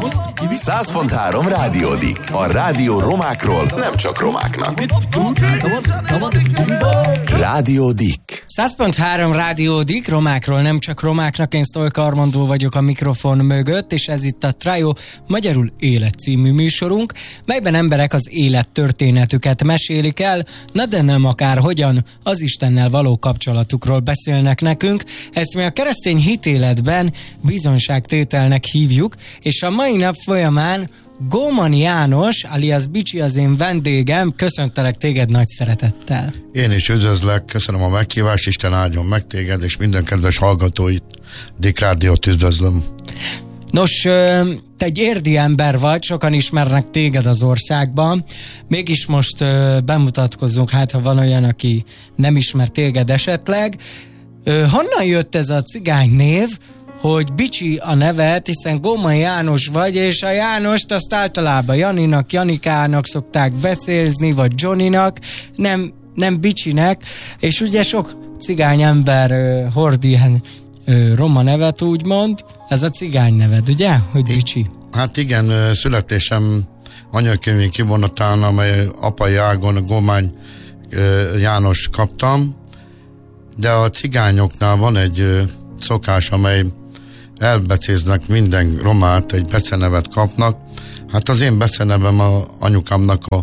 100.3 Rádiódik. A rádió romákról, nem csak romáknak. Rádiódik. 100.3 Rádiódik, romákról, nem csak romáknak. Én Sztolka Armandó vagyok a mikrofon mögött, és ez itt a Trio Magyarul Élet című műsorunk, melyben emberek az élettörténetüket mesélik el, na de nem akárhogyan, az Istennel való kapcsolatukról beszélnek nekünk. Ezt mi a keresztény hitéletben bizonyságtételnek hívjuk, és a mai nap folyamán Góman János, alias Bicsi az én vendégem, köszöntelek téged nagy szeretettel. Én is üdvözlök, köszönöm a meghívást, Isten áldjon meg téged, és minden kedves hallgatóit, Dick Rádiót üdvözlöm. Nos, te egy érdi ember vagy, sokan ismernek téged az országban, mégis most bemutatkozzunk, hát ha van olyan, aki nem ismer téged esetleg. Honnan jött ez a cigány név, hogy Bicsi a nevet, hiszen Góman János vagy, és a Jánost azt általában Janinak, Janikának szokták becézni, vagy Johnnynak, nem Bicsinek, és ugye sok cigány ember hord ilyen roma nevet, úgymond. Ez a cigány neved, ugye? Hogy Bicsi. Hát igen, születésem anyakönyvi kivonatán, amely apai ágon Góman János kaptam, de a cigányoknál van egy szokás, amely elbecéznek minden romát, egy becenevet kapnak. Hát az én becenevem a anyukámnak a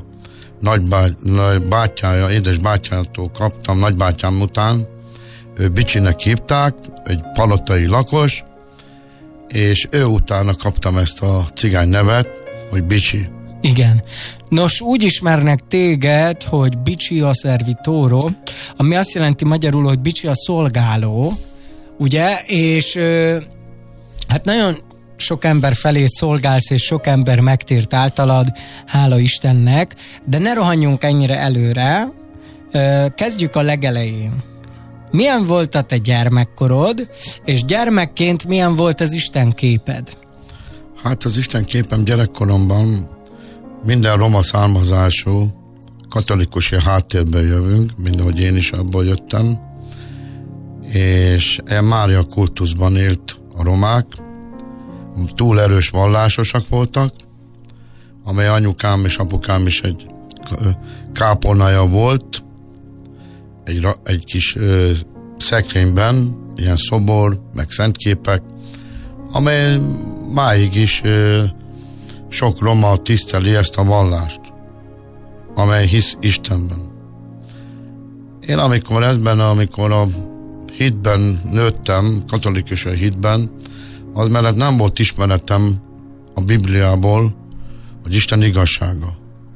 nagybátyája, édesbátyától kaptam, nagybátyám után. Ő Bicsinek hívták, egy palotai lakos, és ő utána kaptam ezt a cigány nevet, hogy Bicsi. Igen. Nos, úgy ismernek téged, hogy Bicsi a servitoro, ami azt jelenti magyarul, hogy Bicsi a szolgáló, ugye? És hát nagyon sok ember felé szolgálsz, és sok ember megtért általad, hála Istennek, de ne rohanjunk ennyire előre, kezdjük a legelején. Milyen volt a te gyermekkorod, és gyermekként milyen volt az Isten képed? Hát az Isten képem gyerekkoromban minden roma származású katolikusi háttérből jövünk, mindahogy én is abból jöttem, és Mária kultuszban élt a romák, túl erős vallásosak voltak, amely anyukám és apukám is egy kápolnája volt, egy kis szekrényben, ilyen szobor, meg szentképek, amely máig is sok roma tiszteli ezt a vallást, amely hisz Istenben. Én amikor a hitben nőttem, katolikus hitben, az mellett nem volt ismeretem a Bibliából, hogy Isten igazsága.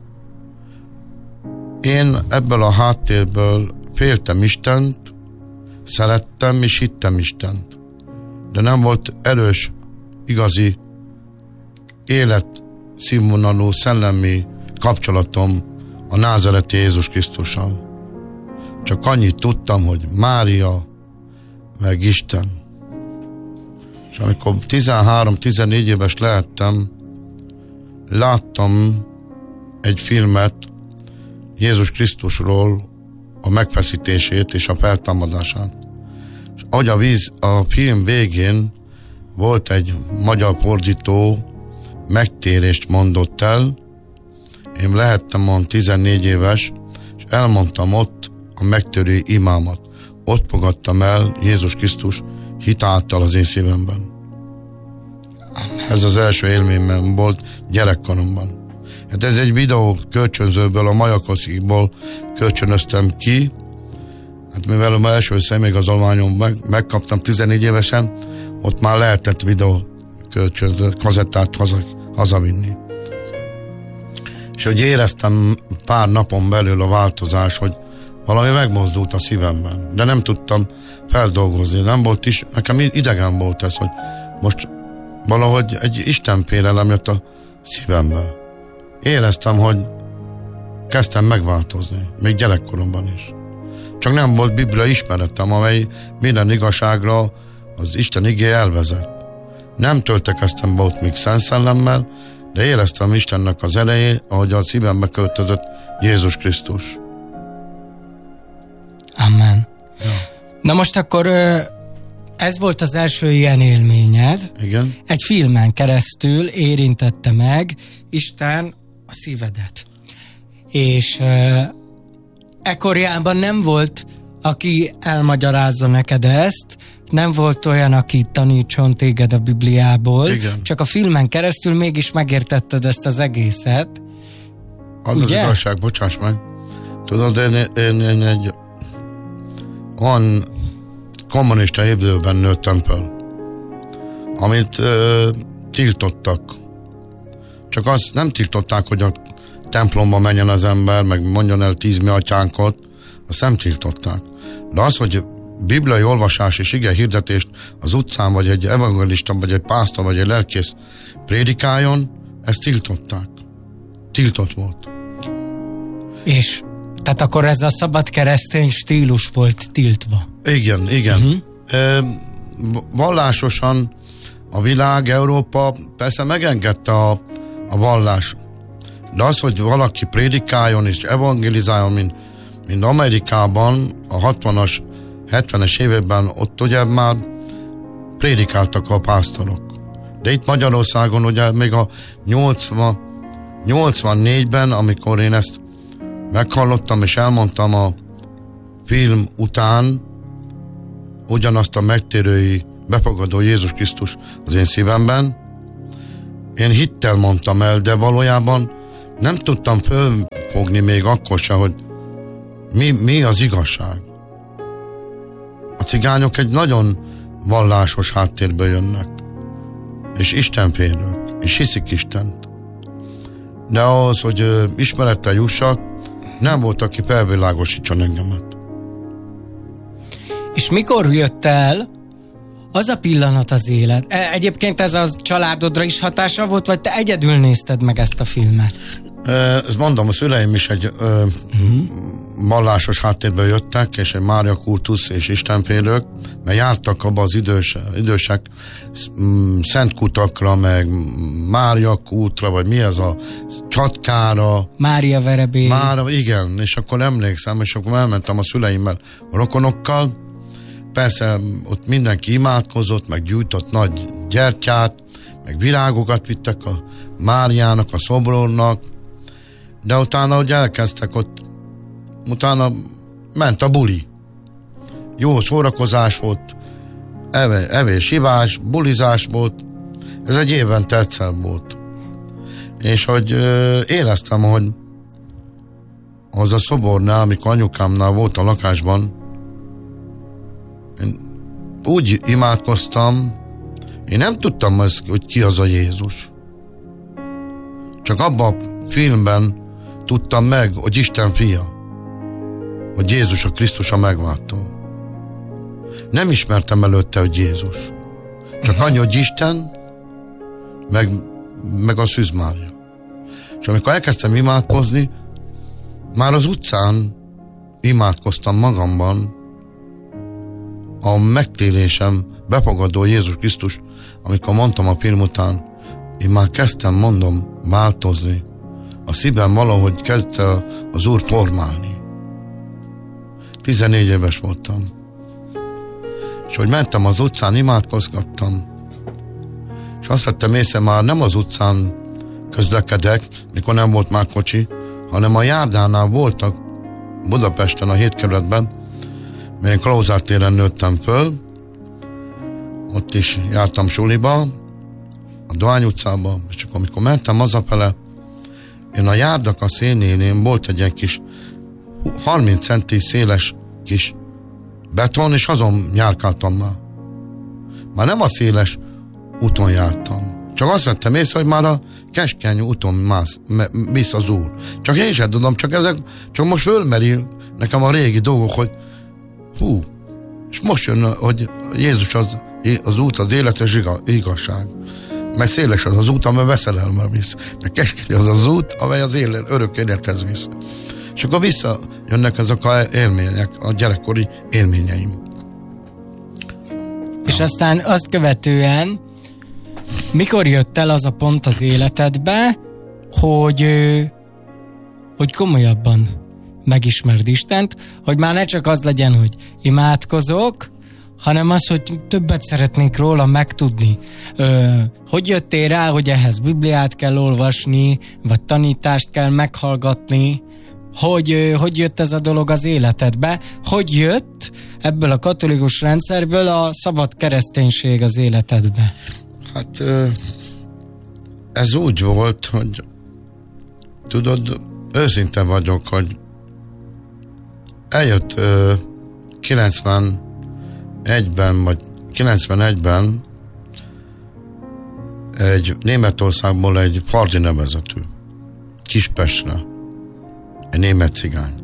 Én ebből a háttérből féltem Istent, szerettem és hittem Istent, de nem volt erős, igazi, életszínvonalú, szellemi kapcsolatom a názareti Jézus Krisztussal. Csak annyit tudtam, hogy Mária, meg Isten. És amikor 13-14 éves lehettem, láttam egy filmet Jézus Krisztusról, a megfeszítését és a feltámadását. És ahogy a film végén volt egy magyar fordító, megtérést mondott el, én lehettem olyan 14 éves, és elmondtam ott a megtérő imámat. Ott fogadtam el Jézus Krisztus hit által az én szívemben. Amen. Ez az első élményem volt gyerekkoromban. Hát ez egy videó kölcsönzőből, a Majakoszikból kölcsönöztem ki, hát mivel az első személyigazolványom megkaptam 14 évesen, ott már lehetett videó kölcsönző, kazettát hazavinni. És hogy éreztem pár napon belül a változás, hogy valami megmozdult a szívemben, de nem tudtam feldolgozni, nem volt is, nekem idegen volt ez, hogy most valahogy egy istenfélelem jött a szívembe. Éreztem, hogy kezdtem megváltozni, még gyerekkoromban is. Csak nem volt Biblia ismeretem, amely minden igazságra az Isten igéje elvezet. Nem töltekeztem be ott még Szent Szellemmel, de éreztem Istennek az erejét, ahogy a szívembe költözött Jézus Krisztus. Amen. Ja. Na most akkor ez volt az első ilyen élményed. Igen. Egy filmen keresztül érintette meg Isten a szívedet. És ekkorjában nem volt, aki elmagyarázza neked ezt, nem volt olyan, aki tanítson téged a Bibliából, igen. Csak a filmen keresztül mégis megértetted ezt az egészet. Az ugye? Az igazság, bocsáss meg. Tudod, én egy olyan kommunista évdőben nőttem fel, amit tiltottak. Csak azt nem tiltották, hogy a templomba menjen az ember, meg mondjon el 10 mi atyánkot, azt nem tiltották. De az, hogy bibliai olvasás és ige hirdetést az utcán, vagy egy evangelista, vagy egy pásztor, vagy egy lelkész prédikáljon, ezt tiltották. Tiltott volt. És tehát akkor ez a szabad keresztény stílus volt tiltva. Igen. Vallásosan a világ, Európa persze megengedte a vallás. De az, hogy valaki prédikáljon és evangelizáljon, mint Amerikában a 60-as, 70-es években, ott ugye már prédikáltak a pásztorok. De itt Magyarországon ugye még a 84-ben, amikor én ezt meghallottam és elmondtam a film után, ugyanazt a megtérői, befogadó Jézus Krisztus az én szívemben, én hittel mondtam el, de valójában nem tudtam fölfogni még akkor se, hogy mi az igazság. A cigányok egy nagyon vallásos háttérből jönnek, és istenfélők, és hiszik Istent. De ahhoz, hogy ismerettel jussak, nem volt, aki felvilágosítson engemet. És mikor jött el az a pillanat az élet? Egyébként ez a családodra is hatása volt, vagy te egyedül nézted meg ezt a filmet? Ezt mondom, a szüleim is egy vallásos háttérből jöttek, és egy Mária kultusz és istenfélők, mert jártak abba az idősek Szentkutakra, meg Mária kútra, vagy mi ez a Csatkára. Mária verebé. Igen, és akkor emlékszem, és akkor elmentem a szüleimmel, a rokonokkal. Persze ott mindenki imádkozott, meg gyújtott nagy gyertyát, meg virágokat vittek a Máriának, a szobrornak, de utána, hogy elkezdtek ott, utána ment a buli. Jó szórakozás volt, evés, ivás, bulizás volt, ez egy évben egyszer volt. És hogy éreztem, hogy az a szobornál, amikor anyukámnál volt a lakásban, én úgy imádkoztam, én nem tudtam ezt, hogy ki az a Jézus. Csak abban a filmben tudtam meg, hogy Isten fia, hogy Jézus a Krisztus a megváltó. Nem ismertem előtte, hogy Jézus. Csak annyi, hogy Isten, meg a Szűz Mária. És amikor elkezdtem imádkozni, már az utcán imádkoztam magamban, a megtérésem befogadó Jézus Krisztus, amikor mondtam a film után, én már kezdtem, mondom, változni. A szívem valahogy kezdte az Úr formálni. 14 éves voltam. És hogy mentem az utcán, imádkozgattam. És azt vettem észre, már nem az utcán közlekedek, mikor nem volt már kocsi, hanem a járdánál voltak Budapesten, a 7 kerületben, mert én Klauzár téren nőttem föl, ott is jártam suliba, a Dohány utcába, és akkor amikor mentem hazafele, én a járdak a szénén volt egy ilyen kis 30 centi széles kis beton, és azon járkáltam már. Már nem a széles úton jártam. Csak azt vettem észre, hogy már a keskeny úton visz az Úr. Csak én sem tudom, csak most fölmerül nekem a régi dolgok, hogy és most jön, hogy Jézus az út, az élet és igazság. Mert széles az az út, amely veszedelemmel visz. Mert keskeny az az út, amely az örök élethez visz. És akkor visszajönnek ezek az élmények, a gyerekkori élményeim. És aztán azt követően, mikor jött el az a pont az életedbe, hogy komolyabban megismerd Istent, hogy már ne csak az legyen, hogy imádkozok, hanem az, hogy többet szeretnénk róla megtudni. Hogy jöttél rá, hogy ehhez Bibliát kell olvasni, vagy tanítást kell meghallgatni? Hogy jött ez a dolog az életedbe? Hogy jött ebből a katolikus rendszerből a szabad kereszténység az életedbe? Hát ez úgy volt, hogy tudod, őszinte vagyok, hogy eljött 91-ben, vagy 91-ben egy Németországból egy Fardi nevezetű Kispestre, egy német cigány.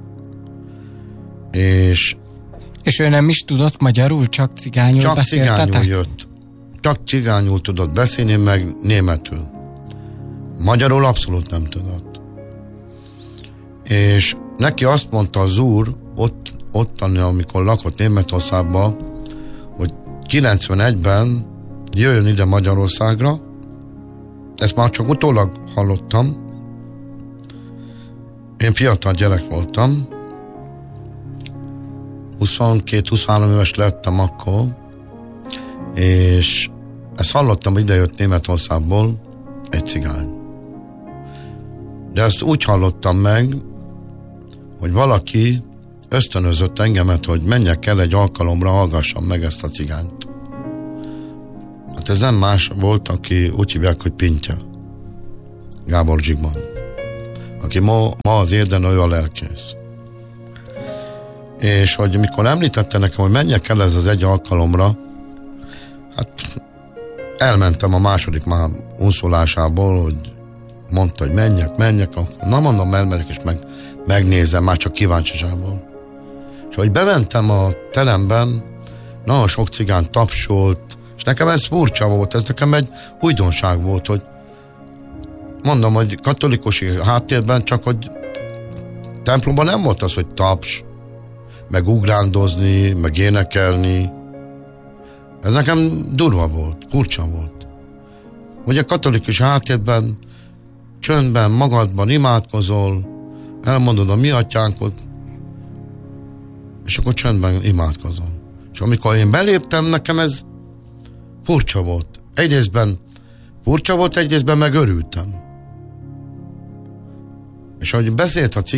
És ő nem is tudott magyarul, csak cigányul beszéltetek? Csak cigányul jött. Csak cigányul tudott beszélni, meg németül. Magyarul abszolút nem tudott. És neki azt mondta az úr, ottani, amikor lakott Németországban, hogy 91-ben jöjjön ide Magyarországra. Ezt már csak utólag hallottam. Én fiatal gyerek voltam. 22-23 éves lettem akkor, és ezt hallottam, hogy idejött Németországból egy cigány. De ezt úgy hallottam meg, hogy valaki ösztönözött engemet, hogy menjek el egy alkalomra, hallgassam meg ezt a cigányt. Hát ez nem más volt, aki úgy hívják, hogy Pintya. Gábor Zsigmond. Aki ma az érden, ő a lelkész. És hogy mikor említette nekem, hogy menjek el ez az egy alkalomra, hát elmentem a második már unszolásából, hogy mondta, hogy menjek, akkor na mondom, elmegyek, és megnézem, már csak kíváncsiságból. És hogy bementem a teremben, nagyon sok cigány tapsolt, és nekem ez furcsa volt, ez nekem egy újdonság volt, hogy mondom, hogy katolikus háttérben, csak hogy templomban nem volt az, hogy taps, meg ugrándozni, meg énekelni. Ez nekem durva volt, furcsa volt. Ugye katolikus háttérben, csöndben, magadban imádkozol, elmondod a mi atyánkot, és akkor csöndben imádkozol. És amikor én beléptem, nekem ez furcsa volt. Egyrésztben furcsa volt, egyrésztben meg örültem. És ahogy beszélt a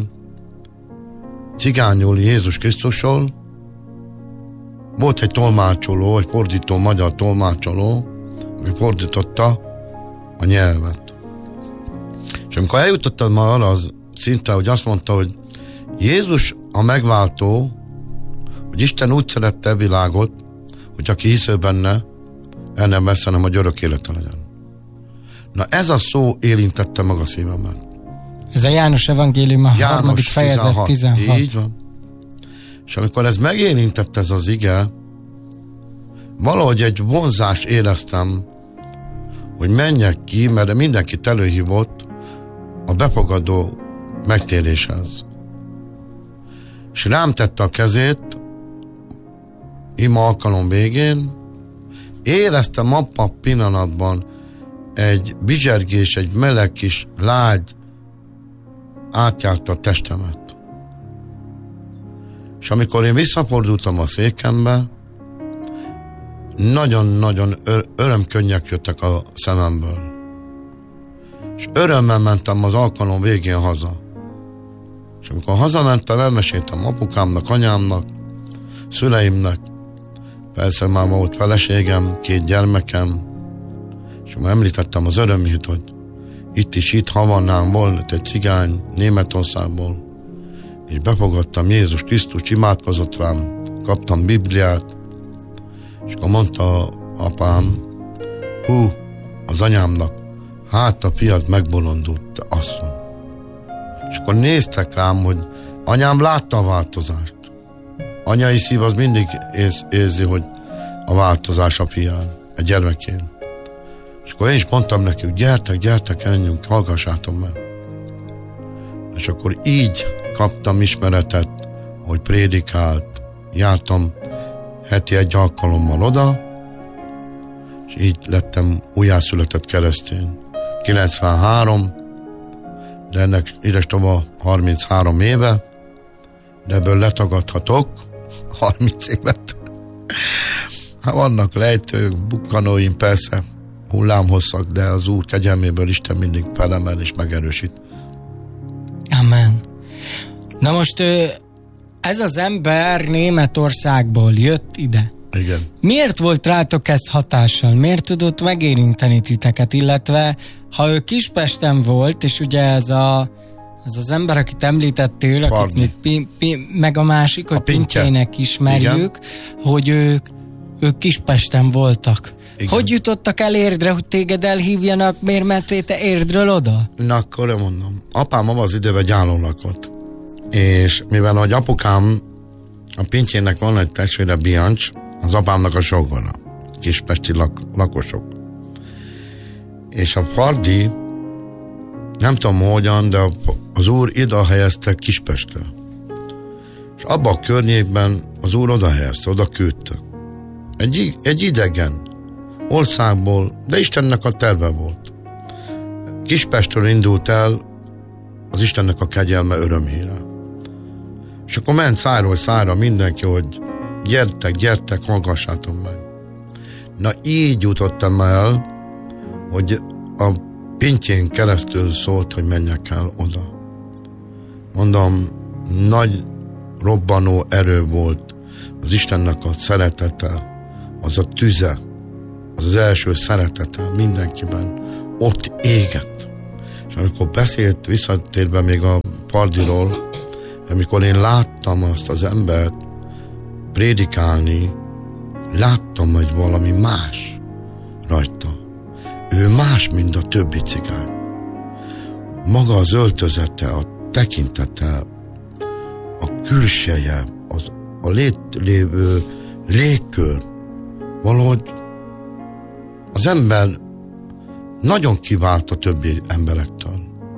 cigányul Jézus Krisztusról, volt egy tolmácsoló, egy fordító, magyar tolmácsoló, aki fordította a nyelvet. És amikor eljutottam már arra az szintre, hogy azt mondta, hogy Jézus a megváltó, hogy Isten úgy szerette a világot, hogy aki hisző benne, el nem vesz, hanem hogy örök élete legyen. Na ez a szó érintette meg a szívemet. Ez a János Evangélium, a 3. fejezet 16. Így van. És amikor ez megérintett ez az ige, valahogy egy vonzást éreztem, hogy menjek ki, mert mindenkit előhívott a befogadó megtéréshez. És rám tette a kezét, ima alkalom végén, éreztem abban a pillanatban egy bizsergés, egy meleg kis lágy átjárta a testemet. És amikor én visszafordultam a székembe, nagyon-nagyon örömkönnyek jöttek a szememből. És örömmel mentem az alkalom végén haza. És amikor hazamentem, elmeséltem apukámnak, anyámnak, szüleimnek, persze már volt feleségem, 2 gyermekem, és már említettem az örömét, hogy itt Havannán volt egy cigány Németországból, és befogadtam Jézus Krisztus, imádkozott rám, kaptam Bibliát, és akkor mondta apám, az anyámnak, hát a fiad megbolondult, te asszony. És akkor néztek rám, hogy anyám látta a változást. Anyai szív az mindig érzi, hogy a változás a fián, a gyermekén. És akkor én is mondtam nekik, gyertek, menjünk, hallgassátok meg. És akkor így kaptam ismeretet, hogy prédikált, jártam heti 1 alkalommal oda, és így lettem újjászületett keresztény. 93, de ennek idestova 33 éve, de ebből letagadhatok 30 évet. Hát vannak lejtők, bukkanóim, persze, hullámhosszak, de az Úr kegyelméből Isten mindig felemel és megerősít. Amen. Na most ez az ember Németországból jött ide. Igen. Miért volt rátok ez hatással? Miért tudott megérinteni titeket? Illetve, ha ő Kispesten volt, és ugye ez az ember, akit említettél, akit meg a másik, hogy Pintjének ismerjük, igen, hogy ők Kispesten voltak. Igen. Hogy jutottak el Érdre, hogy téged elhívjanak? Miért mentél te Érdről oda? Na, akkor mondom. Apám abban az időben Gyálon lakott. És mivel hogy apukám, a Pintjének van egy testvére, Biancs, az apámnak a sógora. Kispesti lakosok. És a Fardi, nem tudom hogyan, de az Úr ide helyezte Kispestre. És abban a környékben az Úr oda helyezte, oda küldte. Egy idegen országból, de Istennek a terve volt. Kispestről indult el az Istennek a kegyelme örömhíre. És akkor ment szájról szájra mindenki, hogy gyertek, hallgassátok meg. Na így jutottam el, hogy a Pintjén keresztül szólt, hogy menjek el oda. Mondom, nagy robbanó erő volt az Istennek a szeretete, az a tüze, az az első szeretete mindenkiben ott égett. És amikor beszélt visszatérve még a Pardiról, amikor én láttam azt az embert prédikálni, láttam, hogy valami más rajta. Ő más, mint a többi cigány. Maga az öltözete, a tekintete, a külseje, a lévő légkör, valahogy az ember nagyon kivált a többi emberektől.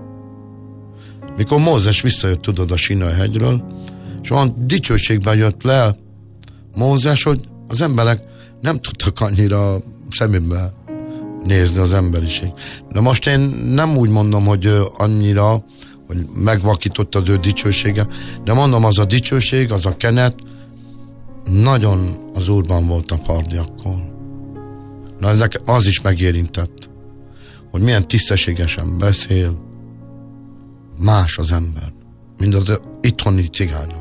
Mikor Mózes visszajött, tudod, a Sinai hegyről, és olyan dicsőségben jött le Mózes, hogy az emberek nem tudtak annyira szemébe nézni az emberiség. De most én nem úgy mondom, hogy annyira, hogy megvakított az ő dicsősége, de mondom, az a dicsőség, az a kenet nagyon az Úrban volt a Pardi akkor. Na, ezek az is megérintett, hogy milyen tisztességesen beszél, más az ember, mint az itthoni cigányok.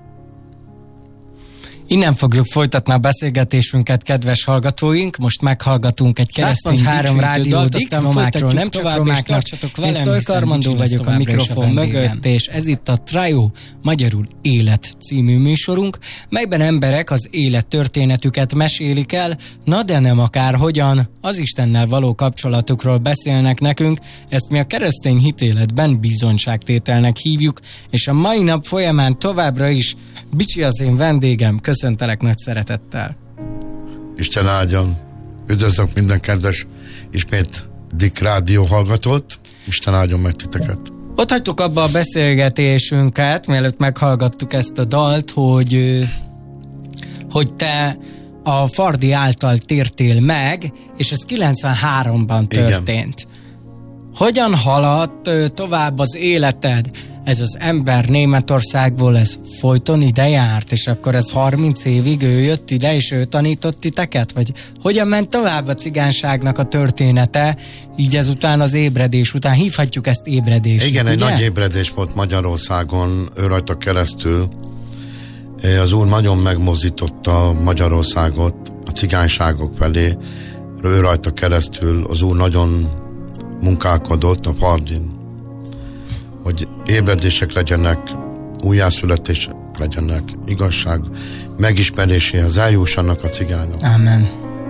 Innen fogjuk folytatni a beszélgetésünket, kedves hallgatóink. Most meghallgatunk egy keresztény 3 rádiót, aztán romákról, nem csak romáknak. Én Sztolyk Armandó vagyok a mikrofon mögött, és ez itt a Trio, magyarul Élet című műsorunk, melyben emberek az élet történetüket mesélik el, na de nem akárhogyan, az Istennel való kapcsolatukról beszélnek nekünk, ezt mi a keresztény hitéletben bizonyságtételnek hívjuk, és a mai nap folyamán továbbra is Bicsi az én vendégem, köszöntelek nagy szeretettel. Isten áldjon. Üdvözlök minden kedves, ismét Dick Rádió hallgatót. Isten áldjon meg titeket. Ott hagytuk abba a beszélgetésünket, mielőtt meghallgattuk ezt a dalt, hogy te a Fardi által tértél meg, és ez 93-ban történt. Igen. Hogyan haladt tovább az életed? Ez az ember Németországból, ez folyton ide járt, és akkor ez 30 évig ő jött ide, és ő tanított titeket? Vagy hogyan ment tovább a cigányságnak a története, így ezután az ébredés után? Hívhatjuk ezt ébredésnek, igen, ugye? Egy nagy ébredés volt Magyarországon, ő rajta keresztül. Az Úr nagyon megmozdította Magyarországot a cigányságok felé, ő rajta keresztül az Úr nagyon munkálkodott a Fardin, hogy ébredések legyenek, újjászületések legyenek, igazság megismeréséhez eljussanak a cigányok. Amen.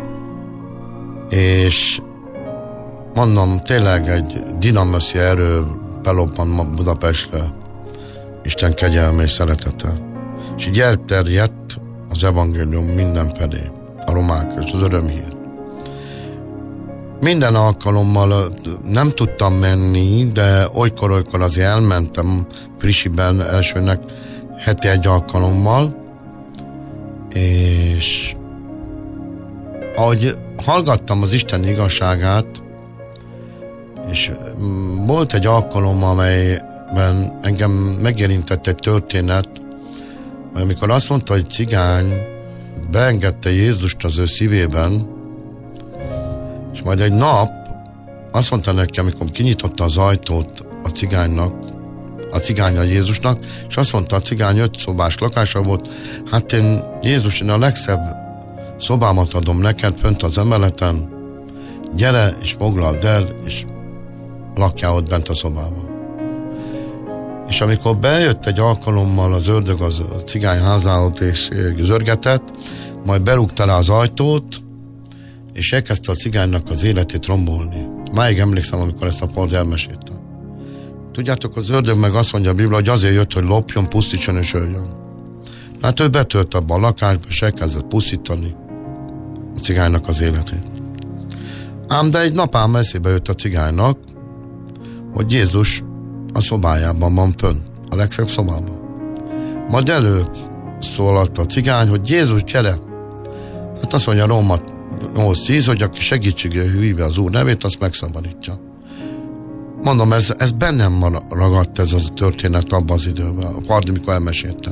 És mondom, tényleg egy dinamoszi erő belobban Budapestre, Isten kegyelme és szeretete. És így elterjedt az evangélium mindenfelé, a romák és az örömhír. Minden alkalommal nem tudtam menni, de olykor azért elmentem frissiben elsőnek heti 1 alkalommal, és ahogy hallgattam az Isten igazságát, és volt egy alkalom, amelyben engem megérintett egy történet, amikor azt mondta, hogy cigány beengedte Jézust az ő szívében, és majd egy nap azt mondta neki, amikor kinyitotta az ajtót a cigánya Jézusnak, és azt mondta, a cigány 5 szobás lakása volt, hát Jézus, én a legszebb szobámat adom neked fönt az emeleten, gyere és foglald el, és lakjál ott bent a szobában. És amikor bejött egy alkalommal az ördög a cigány házához és zörgetett, majd berúgta rá az ajtót, és elkezdte a cigánynak az életét rombolni. Máig emlékszem, amikor ezt a Pard elmesélte. Tudjátok, az ördög meg azt mondja a Biblia, hogy azért jött, hogy lopjon, pusztítson és öljön. Hát ő betört abba a lakásba, és elkezdett pusztítani a cigánynak az életét. Ám de egy nap eszébe jött a cigánynak, hogy Jézus a szobájában van fönn, a legszebb szobában. Majd előszólalt a cigány, hogy Jézus, gyere! Hát azt mondja Róma 8:10, hogy aki segítségül hívja az Úr nevét, azt megszabadítja. Mondom, ez bennem ragadt ez a történet abban az időben, a Pardi, mikor elmesélte.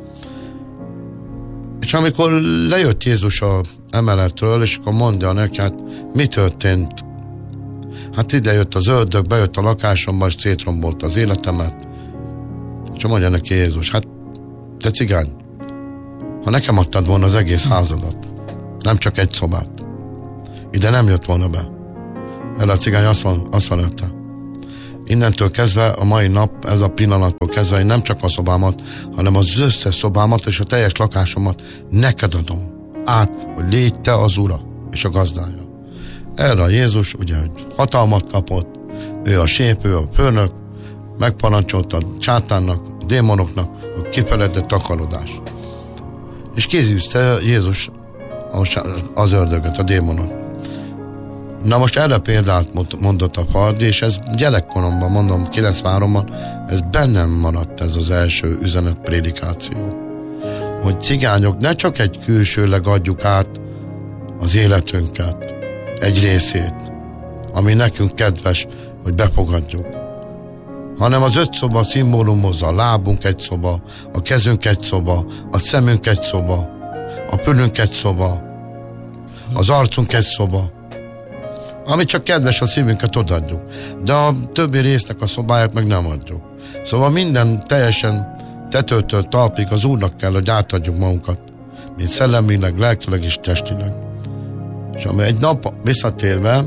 És amikor lejött Jézus a emeletről, és akkor mondja neki, hát mi történt? Hát ide jött az ördög, bejött a lakásomba, és szétrombolt az életemet. És mondja neki Jézus, hát te cigány, ha nekem adtad volna az egész házadat, nem csak egy szobát, ide nem jött volna be. Erre a cigány azt mondta, innentől kezdve a mai nap, ez a pillanattól kezdve én nem csak a szobámat, hanem az összes szobámat és a teljes lakásomat neked adom át, hogy légy te az ura és a gazdája. Erre a Jézus ugye, hogy hatalmat kapott, ő a sép, ő a főnök, megparancsolta a sátánnak, a démonoknak, hogy kifeledett takarodás. És kézűzte Jézus az ördögöt, a démonot. Na most erre példát mondott a Pardi, és ez gyerekkoromban, mondom, 93-ban, ez bennem maradt ez az első üzenet prédikáció. Hogy cigányok ne csak egy külsőleg adjuk át az életünket, egy részét, ami nekünk kedves, hogy befogadjuk, hanem az 5 szoba szimbólumozza, a lábunk egy szoba, a kezünk egy szoba, a szemünk egy szoba, a fülünk egy szoba, az arcunk egy szoba, ami csak kedves, a szívünket odaadjuk. De a többi résznek a szobáját meg nem adjuk. Szóval minden teljesen tetőtől talpig az Úrnak kell, hogy átadjuk magunkat, mint szellemileg, lelkileg és testileg. És ami egy nap visszatérve,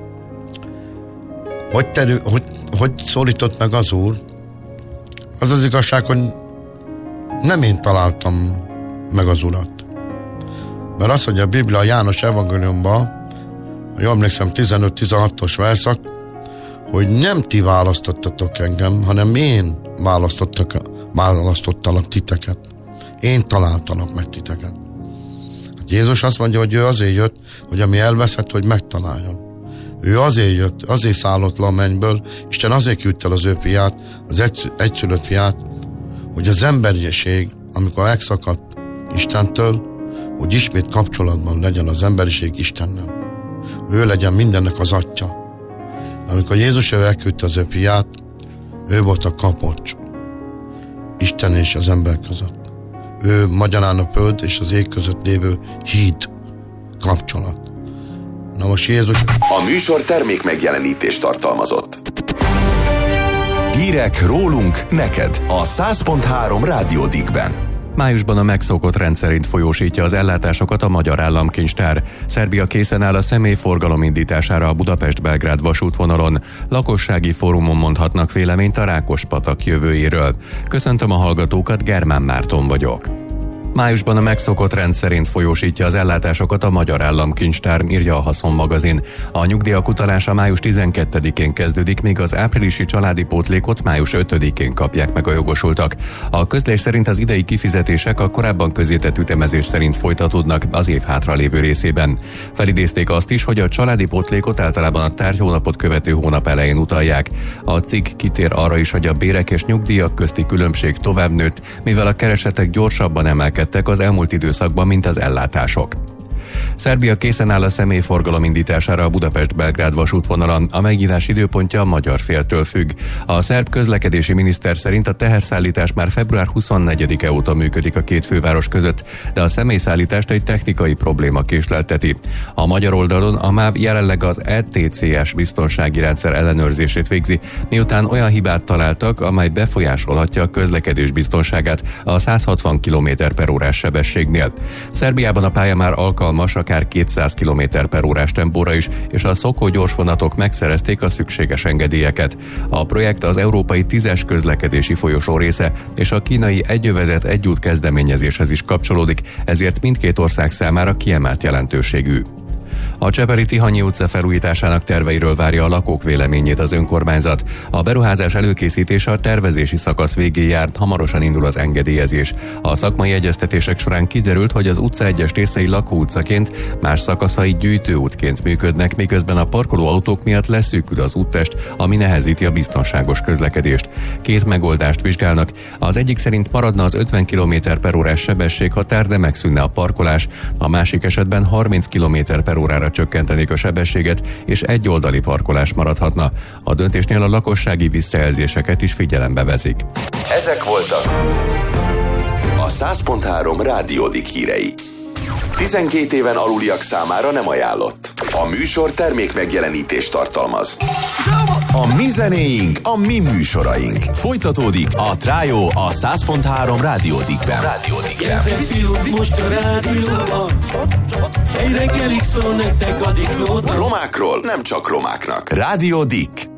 hogy szólított meg az Úr, az az igazság, hogy nem én találtam meg az Urat. Mert azt mondja a Biblia a János evangéliumban, jól emlékszem, 15-16-os verszak, hogy nem ti választottatok engem, hanem én választottalak titeket. Én találtalak meg titeket. Hát Jézus azt mondja, hogy ő azért jött, hogy ami elveszett, hogy megtaláljon. Ő azért jött, azért szállott le a mennyből, Isten azért küldte az ő fiát, az egyszülött fiát, hogy az emberiség, amikor megszakadt Istentől, hogy ismét kapcsolatban legyen az emberiség Istennel. Ő legyen mindennek az atya. Amikor Jézus elküldte az ő fiát, ő volt a kapocs Isten és az ember között. Ő magyarán a föld és az ég között lévő híd, kapcsolat. Na most Jézus... A műsor termék megjelenítést tartalmazott. Hírek rólunk neked a 100.3 Rádió Dickben. Májusban a megszokott rendszerint folyósítja az ellátásokat a Magyar Államkincstár. Szerbia készen áll a személyforgalom indítására a Budapest-Belgrád vasútvonalon. Lakossági fórumon mondhatnak véleményt a Rákospatak jövőjéről. Köszöntöm a hallgatókat, Germán Márton vagyok. Májusban a megszokott rendszerint folyósítja az ellátásokat a Magyar Államkincstár, írja a Haszon magazin. A nyugdíjak utalása május 12-én kezdődik, míg az áprilisi családi pótlékot május 5-én kapják meg a jogosultak. A közlés szerint az idei kifizetések a korábban közzétett ütemezés szerint folytatódnak az év hátralévő részében. Felidézték azt is, hogy a családi pótlékot általában a tárgyhónapot követő hónap elején utalják. A cikk kitér arra is, hogy a bérek és nyugdíjak közti különbség tovább nőtt, mivel a keresetek gyorsabban emelkedtek az elmúlt időszakban, mint az ellátások. Szerbia készen áll a személyforgalom indítására a Budapest-Belgrád vasútvonalon. A megnyitás időpontja a magyar féltől függ. A szerb közlekedési miniszter szerint a teherszállítás már február 24-e óta működik a két főváros között, de a személyszállítást egy technikai probléma késlelteti. A magyar oldalon a MÁV jelenleg az ETCS biztonsági rendszer ellenőrzését végzi, miután olyan hibát találtak, amely befolyásolhatja a közlekedés biztonságát a 160 km/órás sebességnél. Szerbiában a pálya már alkalmas akár 200 km/órás tempóra is, és a Szokó gyorsvonatok megszerezték a szükséges engedélyeket. A projekt az európai 10-es közlekedési folyosó része, és a kínai egyövezet egyút kezdeményezéshez is kapcsolódik, ezért mindkét ország számára kiemelt jelentőségű. A Csepeli Tihanyi utca felújításának terveiről várja a lakók véleményét az önkormányzat. A beruházás előkészítése a tervezési szakasz végén jár, hamarosan indul az engedélyezés. A szakmai egyeztetések során kiderült, hogy az utca egyes részei lakóutcaként, más szakaszai gyűjtőútként működnek, miközben a parkoló autók miatt leszűkül az úttest, ami nehezíti a biztonságos közlekedést. Két megoldást vizsgálnak. Az egyik szerint maradna az 50 km/órás sebességhatár, de megszűnne a parkolás. A másik esetben 30 km/órára csökkentenék a sebességet, és egyoldali parkolás maradhatna. A döntésnél a lakossági visszajelzéseket is figyelembe veszik. Ezek voltak a 100.3 Rádiódik hírei. 12 éven aluliak számára nem ajánlott. A műsor termék megjelenítést tartalmaz. A mi zenéink, a mi műsoraink. Folytatódik a Trájó a 100.3 Rádiódikben. Most a rádióban egy reggelig szól nektek a diklót. Romákról nem csak romáknak. Rádiódik.